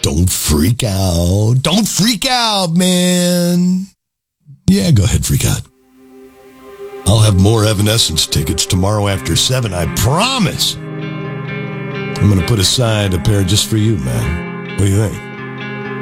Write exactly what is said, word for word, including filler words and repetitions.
don't freak out. Don't freak out, man. Yeah, go ahead, freak out. I'll have more Evanescence tickets tomorrow after seven, I promise. I'm going to put aside a pair just for you, man. What do you think?